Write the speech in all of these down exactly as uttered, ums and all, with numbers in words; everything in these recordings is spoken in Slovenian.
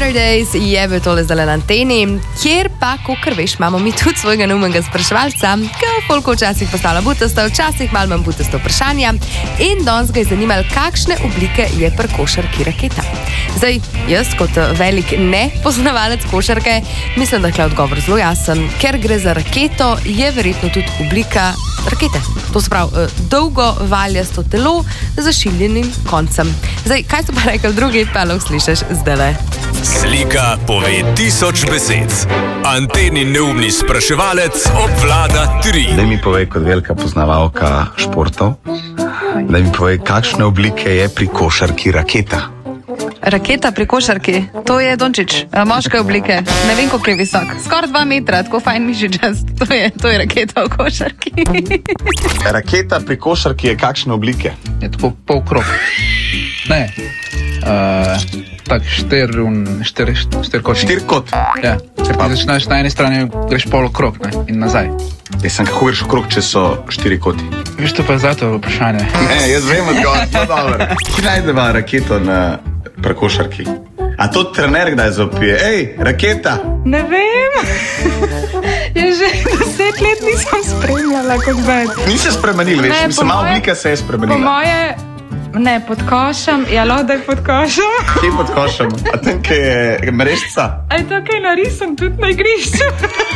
Saturdays je bil tole zdaj na anteni, kjer pa, kakor veš, imamo mi tudi svojega neumnega spraševalca, ki koliko včasih postala butasto, včasih malo manj butasto vprašanja in danes ga je zanimalo, kakšne oblike je pri košarki raketa. Zdaj, jaz kot velik nepoznavalec košarke mislim, da je odgovor zelo jasen, ker gre za raketo, je verjetno tudi oblika rakete. To se pravi, dolgo valjasto telo z zašiljenim koncem. Zdaj, kaj so pa rekli drugi, pa lahko slišiš zdajle. Slika pove tisoč besed. Anteni neumni spraševalec obvlada tri. Daj mi povej, kot velika poznavalka športov, daj mi povej, kakšne oblike je pri košarki raketa. Raketa pri košarki, to je Dončić, moške oblike, ne vem, koliko je visok, skoraj dva metra, tako fajn mišičast, to je, to je raketa v košarki. Raketa pri košarki je kakšne oblike? Je tako pol krog. Ne, uh, tak štir, štir, štir kot. Štir kot? Ja, ker ti začneš na eni strani, greš pol krog, ne, in nazaj. Jaz sem, kako greš v krog, če so štiri koti? Veš, to pa je zato vprašanje. Ne, jaz vem odgovor, to dobro. Ki najdeva raketo na pri košarki? A to trener kdaj zopije? Ej, raketa! Ne vem, je že deset let nisem spremljala, kot ved. Ni se spremenil, veš, Ne, mislim, po malo moje- oblika se je Po spremenila. moje, ne, pod košem, ja, lodek pod košem. Kje pod košem? A tam, kje je mrežca? A je to kaj narisam tudi na igrišču?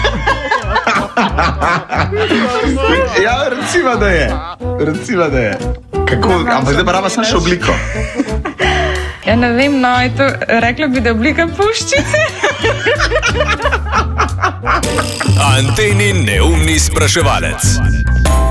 Ja, recimo, da je. Recimo, da je. Kako, ampak zdaj pa raba sem še obliko. Ja, ne vem, no, je to, rekla bi, da je oblika puščice. Anteni neumni spraševalec.